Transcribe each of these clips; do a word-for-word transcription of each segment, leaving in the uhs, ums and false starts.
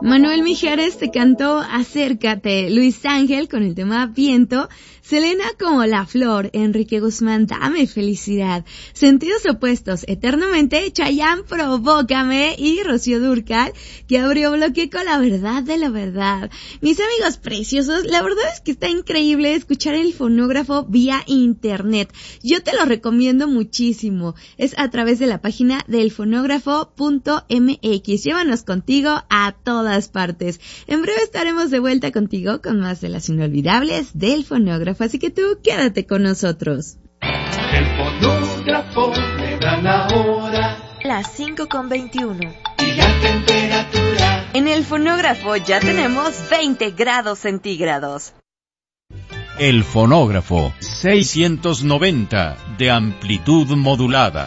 Manuel Mijares te cantó Acércate, Luis Ángel con el tema Viento, Selena como La Flor, Enrique Guzmán, Dame Felicidad, Sentidos Opuestos, Eternamente, Chayanne, Provócame y Rocío Dúrcal, que abrió bloque con La Verdad de la Verdad. Mis amigos preciosos, la verdad es que está increíble escuchar el fonógrafo vía internet. Yo te lo recomiendo muchísimo. Es a través de la página del fonógrafo punto m x. Llévanos contigo a todas partes. En breve estaremos de vuelta contigo con más de las inolvidables del fonógrafo. Así que tú quédate con nosotros. El fonógrafo le dan ahora las cinco con veintiuno. Y la temperatura. En el fonógrafo ya tenemos veinte grados centígrados. El fonógrafo seiscientos noventa de amplitud modulada.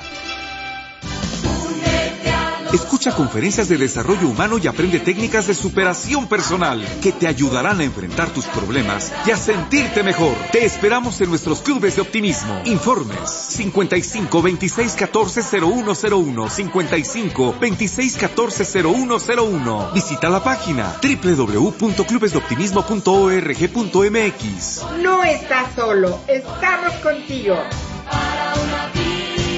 Escucha conferencias de desarrollo humano y aprende técnicas de superación personal que te ayudarán a enfrentar tus problemas y a sentirte mejor. Te esperamos en nuestros clubes de optimismo. Informes cincuenta y cinco, veintiséis, catorce, cero uno cero uno, cincuenta y cinco, veintiséis, catorce, cero uno cero uno. Visita la página doble u doble u doble u punto clubes de optimismo punto org punto m x. No estás solo, estamos contigo. Para una vida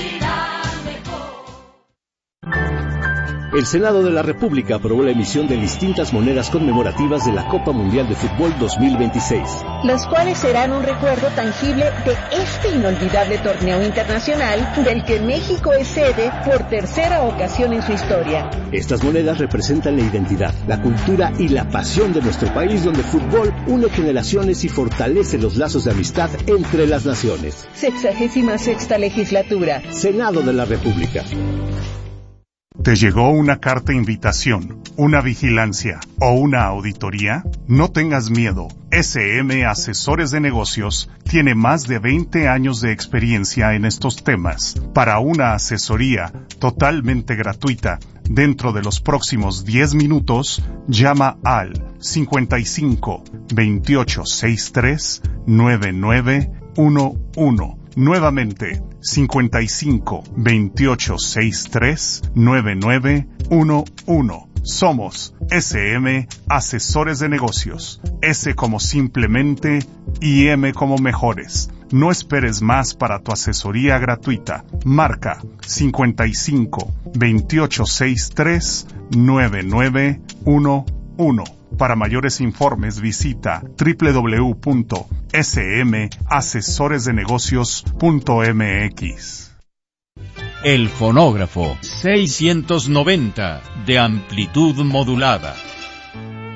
El Senado de la República aprobó la emisión de distintas monedas conmemorativas de la Copa Mundial de Fútbol dos mil veintiséis. Las cuales serán un recuerdo tangible de este inolvidable torneo internacional del que México es sede por tercera ocasión en su historia. Estas monedas representan la identidad, la cultura y la pasión de nuestro país, donde el fútbol une generaciones y fortalece los lazos de amistad entre las naciones. Sexagésima sexta legislatura. Senado de la República. ¿Te llegó una carta invitación, una vigilancia o una auditoría? No tengas miedo. S M Asesores de Negocios tiene más de veinte años de experiencia en estos temas. Para una asesoría totalmente gratuita, dentro de los próximos diez minutos, llama al cincuenta y cinco, veintiocho, sesenta y tres, noventa y nueve once. Nuevamente, cincuenta y cinco, veintiocho, sesenta y tres, noventa y nueve once. Somos S M Asesores de Negocios. S como simplemente y M como mejores. No esperes más para tu asesoría gratuita. Marca cincuenta y cinco, veintiocho, sesenta y tres, noventa y nueve once. Para mayores informes visita doble u doble u doble u punto s m asesores de negocios punto m x. El fonógrafo seiscientos noventa de amplitud modulada.